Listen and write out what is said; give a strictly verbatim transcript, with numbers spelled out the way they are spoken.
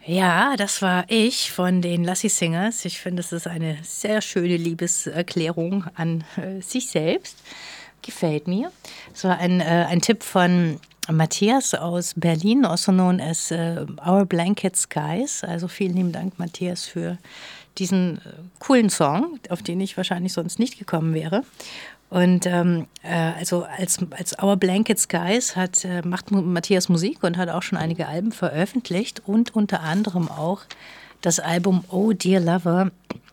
Ja, das war ich von den Lassie Singers. Ich finde, es ist eine sehr schöne Liebeserklärung an äh, sich selbst. Gefällt mir. Es war ein, äh, ein Tipp von Matthias aus Berlin, also known as äh, Our Blanket Skies. Also vielen lieben Dank, Matthias, für diesen äh, coolen Song, auf den ich wahrscheinlich sonst nicht gekommen wäre. Und ähm, äh, also als, als Our Blanket Skies hat, äh, macht Mu- Matthias Musik und hat auch schon einige Alben veröffentlicht und unter anderem auch das Album Oh Dear Lover